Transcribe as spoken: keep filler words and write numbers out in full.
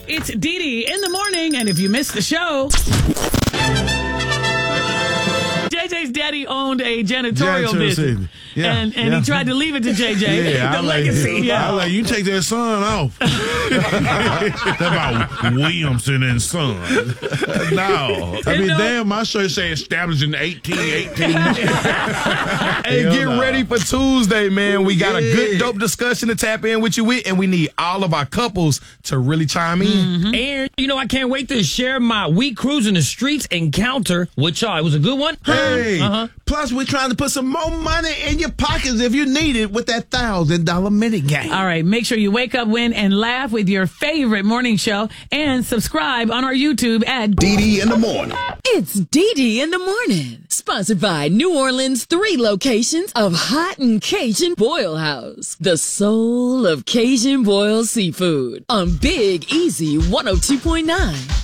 It's Dee Dee in the morning, and if you missed the show, J J's daddy owned a janitorial business, yeah, and and yeah. he tried to leave it to J J. Yeah, the I legacy. Like, yeah, I like you take that son off. That about Williamson and Son. No, I mean, no. damn, my shirt say established in eighteen eighteen. Hey, get no. ready for Tuesday, man. We got yeah. a good, dope discussion to tap in with you with, and we need all of our couples to really chime in. Mm-hmm. And, you know, I can't wait to share my week cruising the streets encounter with y'all. It was a good one. Hey, uh-huh. plus we're trying to put some more money in your pockets if you need it with that thousand dollar minute game. All right, make sure you wake up, win, and laugh with your favorite morning show, and subscribe on our YouTube at Dee Dee in the Morning. It's Dee Dee in the Morning, sponsored by New Orleans' three locations of Hot and Cajun Boil House, the soul of Cajun boiled seafood, on Big Easy one oh two point nine.